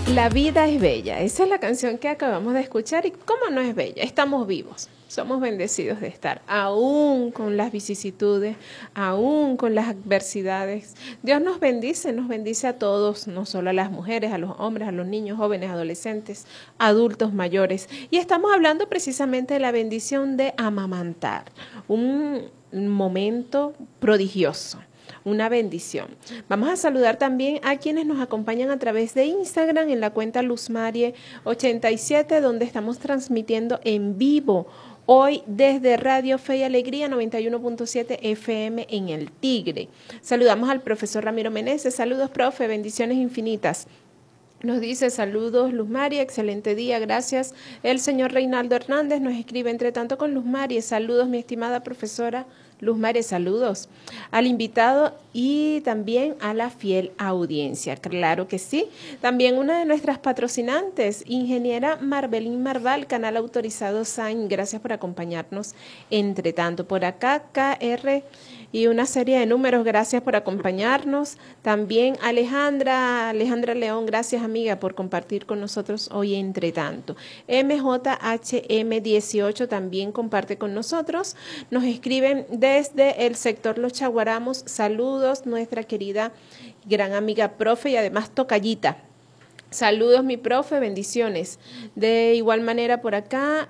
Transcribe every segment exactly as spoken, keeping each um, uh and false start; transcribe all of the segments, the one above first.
La vida es bella, esa es la canción que acabamos de escuchar y cómo no es bella, estamos vivos, somos bendecidos de estar, aún con las vicisitudes, aún con las adversidades. Dios nos bendice, nos bendice a todos, no solo a las mujeres, a los hombres, a los niños, jóvenes, adolescentes, adultos mayores. Y estamos hablando precisamente de la bendición de amamantar, un momento prodigioso. Una bendición. Vamos a saludar también a quienes nos acompañan a través de Instagram en la cuenta Luzmarie ochenta y siete, donde estamos transmitiendo en vivo hoy desde Radio Fe y Alegría noventa y uno punto siete F M en El Tigre. Saludamos al profesor Ramiro Meneses. Saludos, profe, bendiciones infinitas. Nos dice, saludos Luzmarie, excelente día, gracias. El señor Reinaldo Hernández nos escribe, entre tanto con Luzmarie, saludos mi estimada profesora Luzmarie, saludos al invitado y también a la fiel audiencia, claro que sí. También una de nuestras patrocinantes, ingeniera Marbelín Marval, canal autorizado S A I N, gracias por acompañarnos. Entre tanto, por acá K R y una serie de números, gracias por acompañarnos. También Alejandra, Alejandra León, gracias amiga por compartir con nosotros hoy entre tanto. M J H M dieciocho también comparte con nosotros. Nos escriben desde el sector Los Chaguaramos, saludos nuestra querida gran amiga profe y además tocallita. Saludos mi profe, bendiciones. De igual manera por acá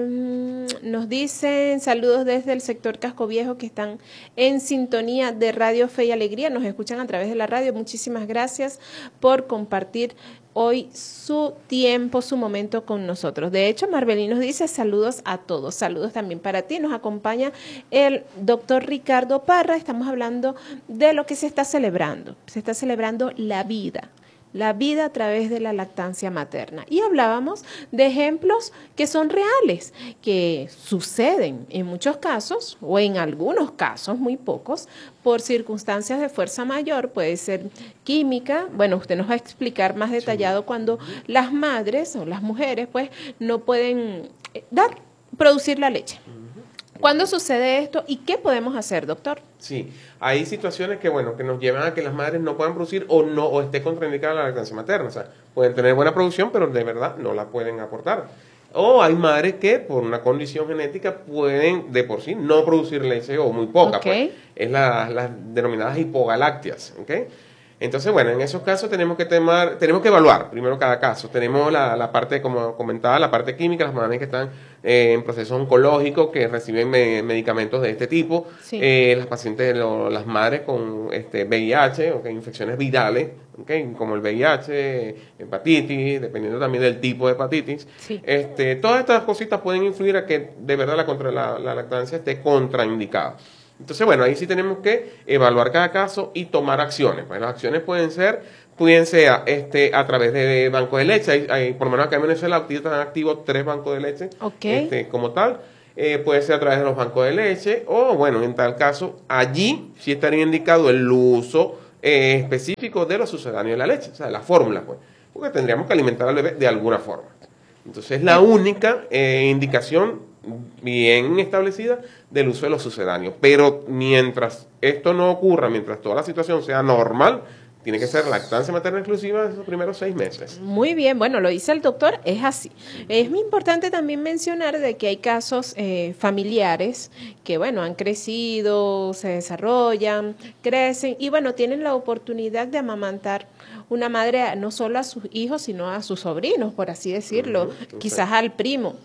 eh, nos dicen saludos desde el sector Casco Viejo que están en sintonía de Radio Fe y Alegría, nos escuchan a través de la radio. Muchísimas gracias por compartir hoy su tiempo, su momento con nosotros. De hecho, Marbelín nos dice saludos a todos, saludos también para ti. Nos acompaña el doctor Ricardo Parra, estamos hablando de lo que se está celebrando. Se está celebrando la vida. La vida a través de la lactancia materna. Y hablábamos de ejemplos que son reales, que suceden en muchos casos, o en algunos casos, muy pocos, por circunstancias de fuerza mayor, puede ser química. Bueno, usted nos va a explicar más detallado sí. Cuando las madres o las mujeres, pues, no pueden dar, producir la leche. ¿Cuándo sucede esto y qué podemos hacer, doctor? Sí, hay situaciones que, bueno, que nos llevan a que las madres no puedan producir o no o esté contraindicada la lactancia materna. O sea, pueden tener buena producción, pero de verdad no la pueden aportar. O hay madres que, por una condición genética, pueden de por sí no producir leche o muy poca. Okay. Pues, es las la denominadas hipogalácteas, ¿ok? Entonces, bueno, en esos casos tenemos que temar, tenemos que evaluar primero cada caso. Tenemos la, la parte, como comentaba, la parte química, las madres que están eh, en proceso oncológico, que reciben me, medicamentos de este tipo, sí. eh, las pacientes, lo, las madres con este V I H, okay, infecciones virales, okay, como el V I H, hepatitis, dependiendo también del tipo de hepatitis. Sí. Este, todas estas cositas pueden influir a que de verdad la, contra, la, la lactancia esté contraindicada. Entonces, bueno, ahí sí tenemos que evaluar cada caso y tomar acciones. Pues las acciones pueden ser, pueden ser este, a través de bancos de leche. Hay, hay, por lo menos acá en Venezuela están activos tres bancos de leche, okay. este, como tal. Eh, puede ser a través de los bancos de leche o, bueno, en tal caso, allí sí estaría indicado el uso eh, específico de los sucedáneos de la leche, o sea, de la fórmula, pues, porque tendríamos que alimentar al bebé de alguna forma. Entonces, la única eh, indicación bien establecida del uso de los sucedáneos. Pero mientras esto no ocurra, mientras toda la situación sea normal, tiene que ser lactancia materna exclusiva en esos primeros seis meses. Muy bien, bueno, lo dice el doctor, es así. Es muy importante también mencionar de que hay casos eh, familiares que, bueno, han crecido, se desarrollan, crecen y, bueno, tienen la oportunidad de amamantar una madre no solo a sus hijos, sino a sus sobrinos, por así decirlo, uh-huh, quizás al primo.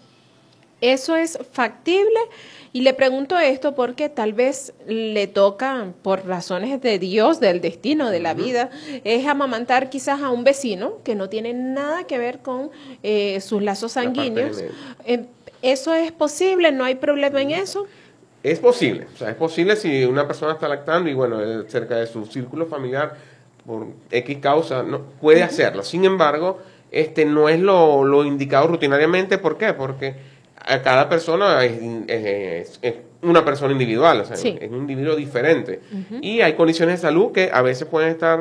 ¿Eso es factible? Y le pregunto esto porque tal vez le toca, por razones de Dios, del destino, de la vida, es amamantar quizás a un vecino que no tiene nada que ver con eh, sus lazos sanguíneos. Eh, ¿Eso es posible? ¿No hay problema en eso? Es posible. O sea, es posible si una persona está lactando y, bueno, cerca de su círculo familiar, por X causa, no puede hacerlo. Sin embargo, este no es lo, lo indicado rutinariamente. ¿Por qué? Porque a cada persona es, es, es una persona individual, o sea, sí. es un individuo diferente. Uh-huh. Y hay condiciones de salud que a veces pueden estar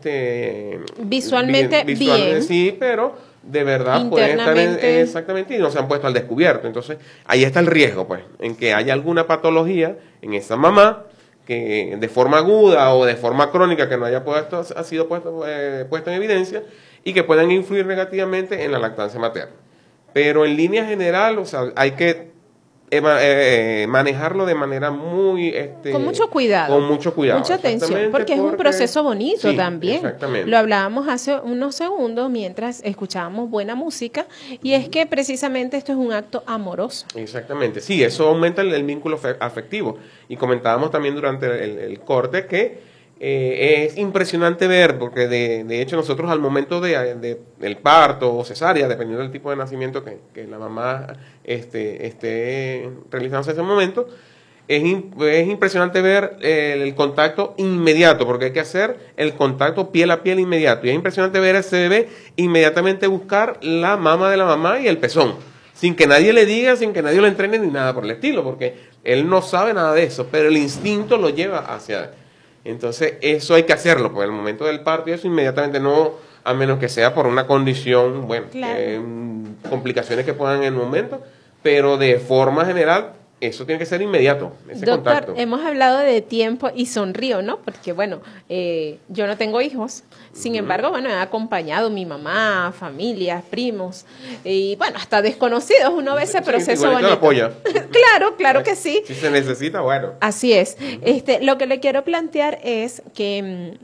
este, visualmente bien, visualmente bien. Sí, pero de verdad pueden estar en, exactamente y no se han puesto al descubierto. Entonces, ahí está el riesgo, pues, en que haya alguna patología en esa mamá que de forma aguda o de forma crónica que no haya puesto, ha sido puesto, eh, puesto en evidencia y que puedan influir negativamente en la lactancia materna. Pero en línea general, o sea, hay que eh, eh, manejarlo de manera muy... Este, con mucho cuidado. Con mucho cuidado. Mucha atención, porque es un proceso bonito sí, también. Exactamente. Lo hablábamos hace unos segundos mientras escuchábamos buena música, y es que precisamente esto es un acto amoroso. Exactamente, sí, eso aumenta el, el vínculo afectivo. Y comentábamos también durante el, el corte que Eh, es impresionante ver, porque de, de hecho nosotros al momento de, de, del parto o cesárea, dependiendo del tipo de nacimiento que, que la mamá este, esté realizándose en ese momento, es, es impresionante ver el, el contacto inmediato, porque hay que hacer el contacto piel a piel inmediato. Y es impresionante ver a ese bebé inmediatamente buscar la mama de la mamá y el pezón, sin que nadie le diga, sin que nadie lo entrene ni nada por el estilo, porque él no sabe nada de eso, pero el instinto lo lleva hacia... Entonces, eso hay que hacerlo, porque en el momento del parto y eso inmediatamente no, a menos que sea por una condición, bueno, claro. eh, complicaciones que puedan en el momento, pero de forma general, eso tiene que ser inmediato, ese Doctor, contacto. hemos hablado de tiempo y sonrío, ¿no? Porque, bueno, eh, yo no tengo hijos, sin uh-huh. embargo, bueno, he acompañado mi mamá, familias, primos, y bueno, hasta desconocidos, uno ve ese proceso sí, bonito. Apoya. Claro, claro que sí. Si se necesita, bueno. Así es. Uh-huh. Este, lo que le quiero plantear es que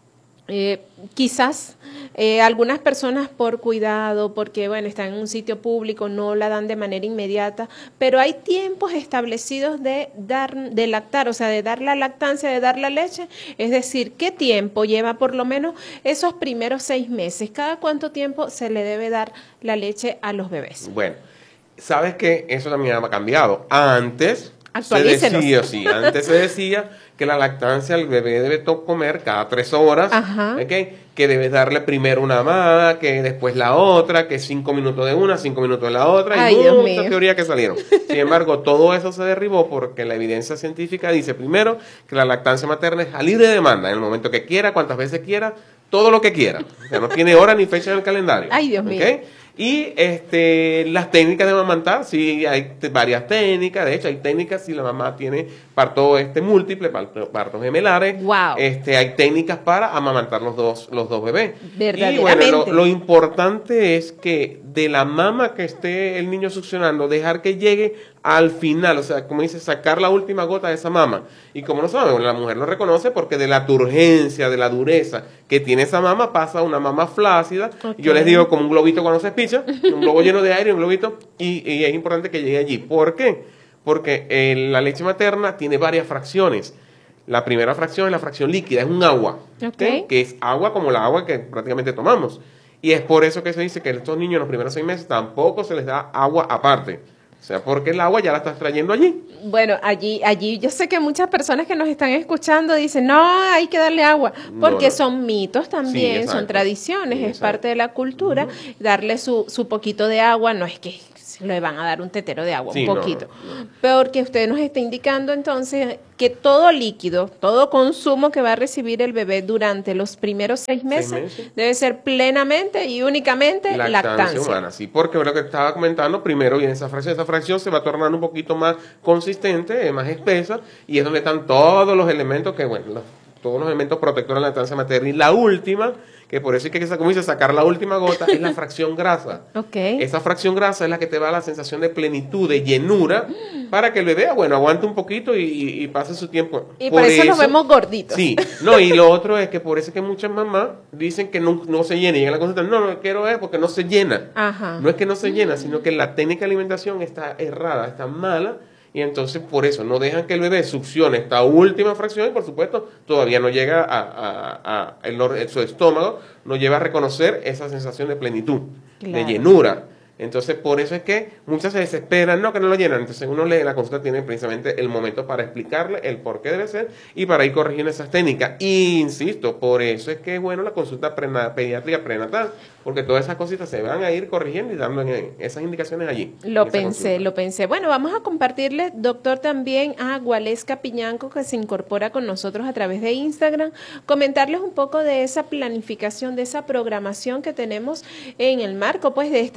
eh, quizás eh, algunas personas por cuidado, porque bueno, están en un sitio público, no la dan de manera inmediata, pero hay tiempos establecidos de dar, de lactar, o sea, de dar la lactancia, de dar la leche, es decir, ¿qué tiempo lleva por lo menos esos primeros seis meses? ¿Cada cuánto tiempo se le debe dar la leche a los bebés? Bueno, sabes que eso también ha cambiado. Antes se decía, sí, antes se decía que la lactancia el bebé debe comer cada tres horas, ¿okay? Que debes darle primero una mamá, que después la otra, que cinco minutos de una, cinco minutos de la otra, Ay, y muchas teorías que salieron. Sin embargo, todo eso se derribó porque la evidencia científica dice primero que la lactancia materna es a libre demanda, en el momento que quiera, cuantas veces quiera, todo lo que quiera. O sea, no tiene hora ni fecha en el calendario. Ay, Dios mío. ¿Okay? Y este, las técnicas de amamantar, sí, hay varias técnicas. De hecho, hay técnicas si la mamá tiene parto este múltiple, parto, partos gemelares. Wow. Este, hay técnicas para amamantar los dos, los dos bebés. Verdaderamente. Y bueno, lo, lo importante es que de la mama que esté el niño succionando, dejar que llegue al final, o sea, como dice, sacar la última gota de esa mama. Y como no sabemos, la mujer lo reconoce porque de la turgencia, de la dureza que tiene esa mama, pasa una mama flácida. Okay. Yo les digo como un globito cuando se espicha, un globo lleno de aire, un globito, y, y es importante que llegue allí. ¿Por qué? Porque eh, la leche materna tiene varias fracciones. La primera fracción es la fracción líquida, es un agua, okay. ¿sí? Que es agua como la agua que prácticamente tomamos. Y es por eso que se dice que a estos niños en los primeros seis meses tampoco se les da agua aparte. O sea, porque el agua ya la estás trayendo allí. Bueno, allí, allí yo sé que muchas personas que nos están escuchando dicen, no, hay que darle agua, porque no, no. son mitos también, sí, son tradiciones, sí, es parte de la cultura, uh-huh. darle su, su poquito de agua, no es que le van a dar un tetero de agua, sí, un poquito. No, no, no. Porque usted nos está indicando entonces que todo líquido, todo consumo que va a recibir el bebé durante los primeros seis meses, ¿Seis meses? debe ser plenamente y únicamente lactancia. Lactancia humana, sí, porque lo que estaba comentando, primero viene esa fracción, esa fracción se va tornando un poquito más consistente, más espesa, y es donde están todos los elementos que, bueno, los, todos los elementos protectores de la lactancia materna. Y la última, que por eso es que, como dice, sacar la última gota, es la fracción grasa. Okay. Esa fracción grasa es la que te da la sensación de plenitud, de llenura, para que el bebé, bueno, aguante un poquito y, y, y pase su tiempo. Y por, por eso, eso los vemos gorditos. Sí, no, y lo otro es que por eso es que muchas mamás dicen que no, no se llena. Y llegan a la consulta, no, no quiero ver porque no se llena. Ajá. No es que no se llena, sino que la técnica de alimentación está errada, está mala. Y entonces por eso no dejan que el bebé succione esta última fracción y por supuesto todavía no llega a, a, a el, su estómago, no lleva a reconocer esa sensación de plenitud, claro. de llenura. Entonces por eso es que muchas se desesperan, no, que no lo llenan. Entonces uno lee la consulta, tiene precisamente el momento para explicarle el por qué debe ser y para ir corrigiendo esas técnicas. Y insisto, por eso es que es bueno la consulta prena, pediátrica prenatal, porque todas esas cositas se van a ir corrigiendo y dando en esas indicaciones allí. Lo pensé, lo pensé. Bueno, vamos a compartirle, doctor, también a Gualesca Piñanco, que se incorpora con nosotros a través de Instagram, comentarles un poco de esa planificación, de esa programación que tenemos en el marco, pues, de esta celebración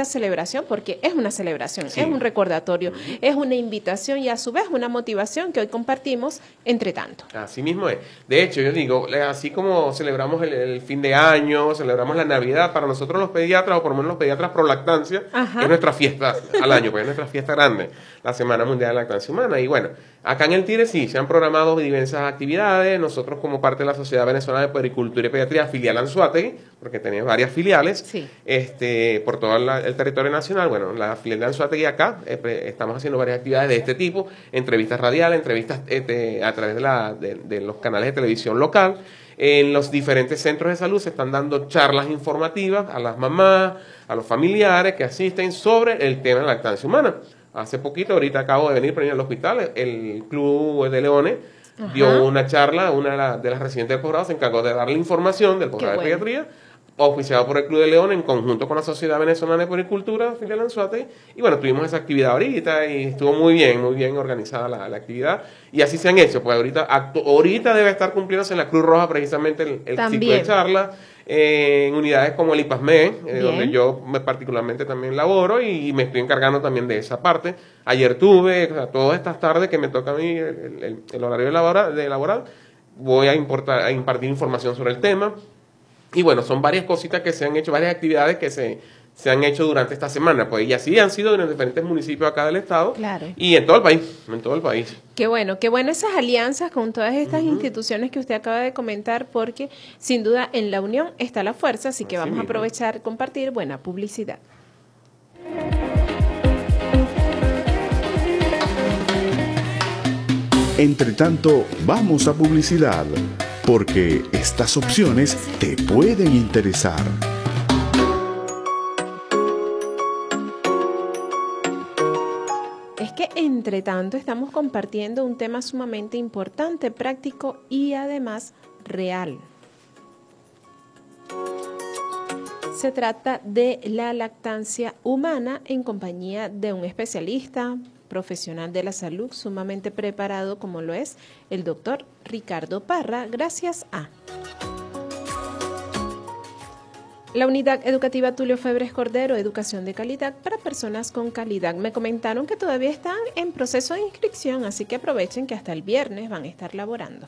celebración, porque es una celebración, Sí. es un recordatorio, es una invitación y a su vez una motivación que hoy compartimos entre tanto. Así mismo es. De hecho, yo digo, así como celebramos el, el fin de año, celebramos la Navidad, para nosotros los pediatras, o por lo menos los pediatras pro lactancia, Ajá. es nuestra fiesta al año, pues es nuestra fiesta grande, la Semana Mundial de la Lactancia Humana. Y bueno, acá en el Tire sí, se han programado diversas actividades. Nosotros, como parte de la Sociedad Venezolana de Puericultura y Pediatría, filial Anzoátegui, porque tenía varias filiales, Sí. este, por todo la, el territorio nacional. Bueno, la filial de Anzoátegui acá, eh, estamos haciendo varias actividades de este tipo, entrevistas radiales, entrevistas este, a través de, la, de, de los canales de televisión local. En los diferentes centros de salud se están dando charlas informativas a las mamás, a los familiares que asisten sobre el tema de la lactancia humana. Hace poquito, ahorita acabo de venir por ahí al hospital, el Club de Leones Ajá. dio una charla, una de, la, de las residentes del posgrado se encargó de darle información del posgrado de bueno. pediatría, oficiado por el Club de León en conjunto con la Sociedad Venezolana de Puericultura, filial Anzoátegui. Y bueno, tuvimos esa actividad ahorita y estuvo muy bien, muy bien organizada la, la actividad. Y así se han hecho, pues ahorita, actu ahorita debe estar cumpliéndose en la Cruz Roja precisamente el, el ciclo de charla, eh, en unidades como el IPASME, eh, donde yo me particularmente también laboro y me estoy encargando también de esa parte. Ayer tuve, o sea, todas estas tardes que me toca a mí el, el, el horario laboral, de laboral, voy a, importar, a impartir información sobre el tema. Y bueno, son varias cositas que se han hecho, varias actividades que se, se han hecho durante esta semana, pues y así han sido en los diferentes municipios acá del estado. Claro. Y en todo el país, en todo el país. Qué bueno, qué bueno esas alianzas con todas estas uh-huh. instituciones que usted acaba de comentar, porque sin duda en la unión está la fuerza, así que así vamos mismo. a aprovechar, compartir buena publicidad. Entre tanto, vamos a publicidad, porque estas opciones te pueden interesar. Es que entre tanto estamos compartiendo un tema sumamente importante, práctico y además real. Se trata de la lactancia humana en compañía de un especialista, profesional de la salud sumamente preparado como lo es el doctor Ricardo Parra, gracias a la Unidad Educativa Tulio Febres Cordero, Educación de Calidad para Personas con Calidad. Me comentaron que todavía están en proceso de inscripción, así que aprovechen que hasta el viernes van a estar laborando.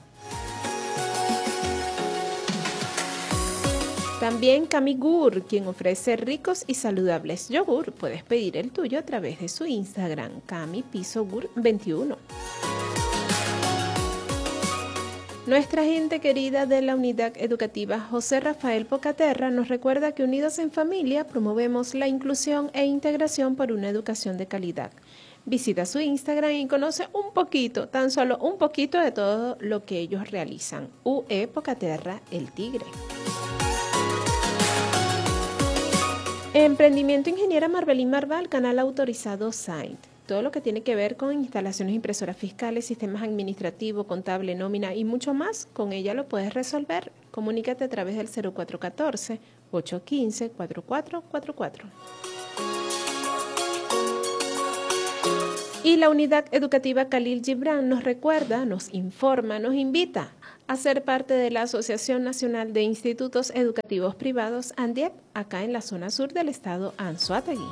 También Camigur, quien ofrece ricos y saludables yogur. Puedes pedir el tuyo a través de su Instagram, Cami Piso Gur veintiuno. Nuestra gente querida de la Unidad Educativa José Rafael Pocaterra nos recuerda que unidos en familia promovemos la inclusión e integración por una educación de calidad. Visita su Instagram y conoce un poquito, tan solo un poquito de todo lo que ellos realizan. U E Pocaterra, el tigre. Emprendimiento Ingeniera Marbelín Marval, canal autorizado Saint. Todo lo que tiene que ver con instalaciones impresoras fiscales, sistemas administrativos, contable, nómina y mucho más, con ella lo puedes resolver. Comunícate a través del cero cuatro uno cuatro, ocho uno cinco, cuatro cuatro cuatro cuatro. Y la Unidad Educativa Khalil Gibran nos recuerda, nos informa, nos invita a ser parte de la Asociación Nacional de Institutos Educativos Privados, ANDIEP, acá en la zona sur del estado Anzoátegui.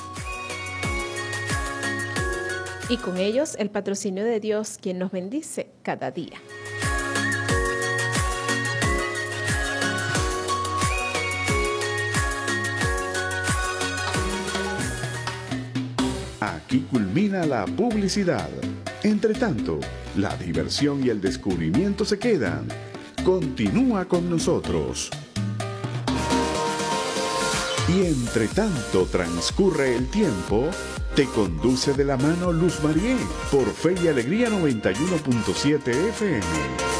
Y con ellos el patrocinio de Dios, quien nos bendice cada día. Aquí culmina la publicidad. Entre tanto, la diversión y el descubrimiento se quedan. Continúa con nosotros. Y entre tanto transcurre el tiempo, te conduce de la mano Luz Marié por Fe y Alegría noventa y uno punto siete F M.